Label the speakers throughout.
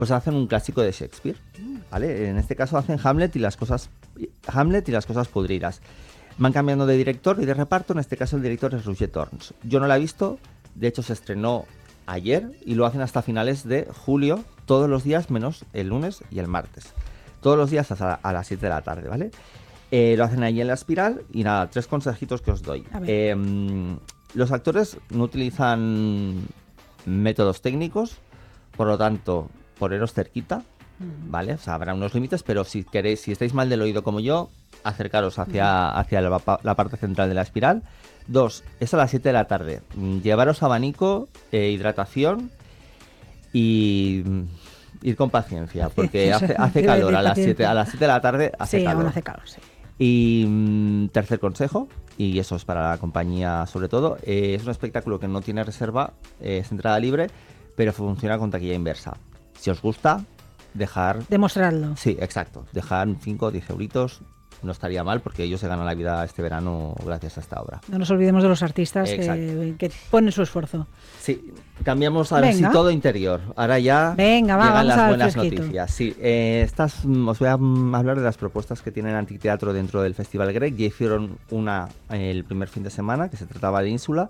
Speaker 1: pues hacen un clásico de Shakespeare, ¿vale? En este caso hacen Hamlet y las cosas podridas. Van cambiando de director y de reparto, en este caso el director es Roger Torrens. Yo no la he visto, de hecho se estrenó ayer y lo hacen hasta finales de julio, todos los días menos el lunes y el martes. Todos los días a las 7 de la tarde, ¿vale? Lo hacen ahí en La Espiral y nada, 3 consejitos que os doy. Los actores no utilizan métodos técnicos, por lo tanto, poneros cerquita, ¿vale? O sea, habrá unos límites, pero si estáis mal del oído como yo, acercaros hacia la parte central de La Espiral. 2, es a las 7 de la tarde. Llevaros abanico, hidratación y ir con paciencia, porque hace calor a las 7 de la tarde, hace calor.
Speaker 2: Hace calor, sí.
Speaker 1: Y tercer consejo, y eso es para la compañía sobre todo, es un espectáculo que no tiene reserva, es entrada libre, pero funciona con taquilla inversa. Si os gusta,
Speaker 2: demostrarlo.
Speaker 1: Sí, exacto. Dejar 5 o 10 euritos no estaría mal, porque ellos se ganan la vida este verano gracias a esta obra.
Speaker 2: No nos olvidemos de los artistas que ponen su esfuerzo.
Speaker 1: Sí, cambiamos a ver si todo interior. Ahora ya llegan las buenas noticias. Sí, os voy a hablar de las propuestas que tiene el Anticteatro dentro del Festival Grec. Ya hicieron una el primer fin de semana, que se trataba de Ínsula.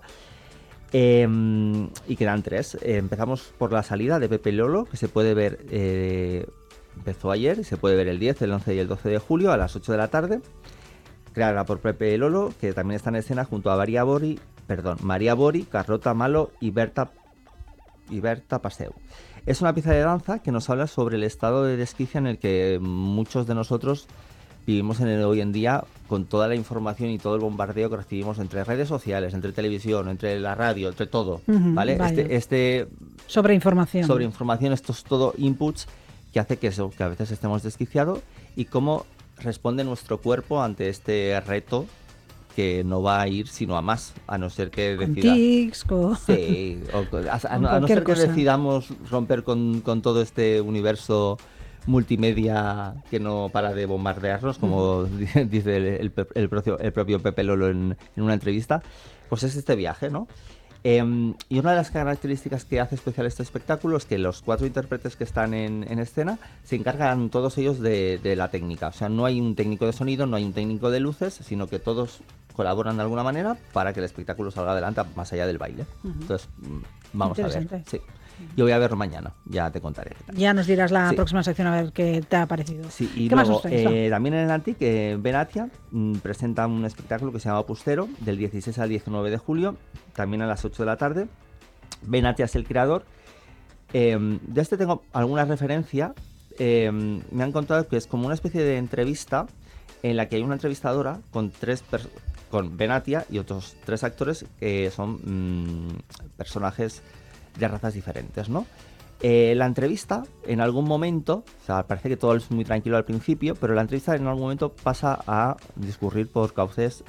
Speaker 1: Y quedan 3. Empezamos por La salida de Pepe Lolo, que se puede ver, empezó ayer y se puede ver el 10, el 11 y el 12 de julio a las 8 de la tarde. Creada por Pepe Lolo, que también está en escena junto a María Bori, Carlota Malo y Berta Paseu. Es una pieza de danza que nos habla sobre el estado de desquicia en el que muchos de nosotros vivimos hoy en día, con toda la información y todo el bombardeo que recibimos entre redes sociales, entre televisión, entre la radio, entre todo, ¿vale?
Speaker 2: Sobreinformación.
Speaker 1: Sobreinformación, esto es todo inputs que hace que a veces estemos desquiciados, y cómo responde nuestro cuerpo ante este reto, que no va a ir sino a más, a no ser que decidamos romper con todo este universo multimedia que no para de bombardearnos, como dice el propio Pepe Lolo en una entrevista. Pues es este viaje, ¿no? Y una de las características que hace especial este espectáculo es que los 4 intérpretes que están en escena se encargan todos ellos de la técnica. O sea, no hay un técnico de sonido, no hay un técnico de luces, sino que todos colaboran de alguna manera para que el espectáculo salga adelante más allá del baile. Entonces, vamos a ver. Sí. Yo voy a verlo mañana, ya te contaré qué tal.
Speaker 2: Ya nos dirás la próxima sección a ver qué te ha parecido.
Speaker 1: Sí, y
Speaker 2: ¿Qué
Speaker 1: luego,
Speaker 2: más os traes?
Speaker 1: también en el Antic, Venatia presenta un espectáculo que se llama Opustero, del 16 al 19 de julio, también a las 8 de la tarde. Venatia es el creador. De este tengo alguna referencia. Me han contado que es como una especie de entrevista en la que hay una entrevistadora con Venatia y otros 3 actores que son personajes de razas diferentes, ¿no? La entrevista, en algún momento, o sea, parece que todo es muy tranquilo al principio, pero la entrevista en algún momento pasa a discurrir por cauces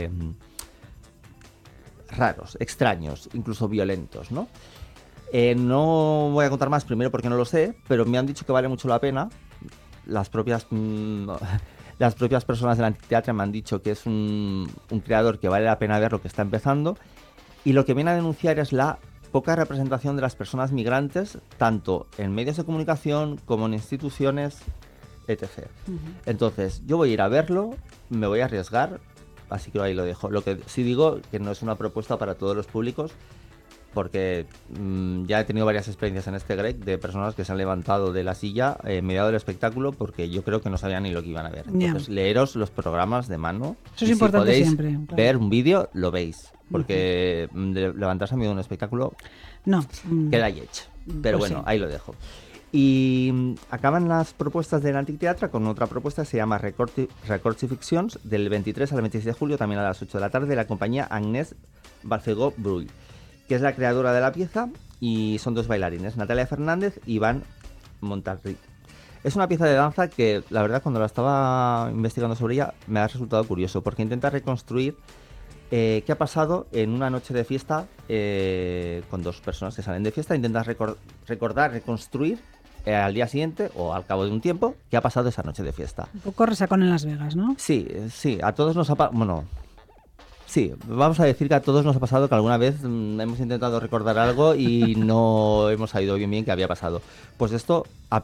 Speaker 1: raros, extraños, incluso violentos, ¿no? No voy a contar más, primero porque no lo sé, pero me han dicho que vale mucho la pena. Las propias personas del Anticteatro me han dicho que es un creador que vale la pena ver, lo que está empezando, y lo que viene a denunciar es la poca representación de las personas migrantes, tanto en medios de comunicación como en instituciones, etc. Entonces, yo voy a ir a verlo, me voy a arriesgar, así que ahí lo dejo. Lo que sí digo, que no es una propuesta para todos los públicos, porque ya he tenido varias experiencias en este Grec de personas que se han levantado de la silla en medio del espectáculo porque yo creo que no sabían ni lo que iban a ver. Entonces, leeros los programas de mano.
Speaker 2: Eso es importante,
Speaker 1: si podéis
Speaker 2: siempre. Claro.
Speaker 1: Ver un vídeo, lo veis. Porque levantarse a medio de un espectáculo queda hecho. Pero pues bueno, ahí lo dejo. Y acaban las propuestas del Anticteatro con otra propuesta que se llama Records y Ficcions, del 23 al 26 de julio, también a las 8 de la tarde, de la compañía Agnès Balfegó-Brull, que es la creadora de la pieza, y son 2 bailarines, Natalia Fernández y Iván Montarri. Es una pieza de danza que, la verdad, cuando la estaba investigando sobre ella, me ha resultado curioso, porque intenta reconstruir qué ha pasado en una noche de fiesta con 2 personas que salen de fiesta. Intentas recordar, reconstruir al día siguiente o al cabo de un tiempo qué ha pasado esa noche de fiesta.
Speaker 2: Un poco resacón en Las Vegas, ¿no?
Speaker 1: Sí, a todos nos ha pasado. Bueno, Sí, vamos a decir que a todos nos ha pasado que alguna vez hemos intentado recordar algo y no hemos sabido bien qué había pasado. Pues esto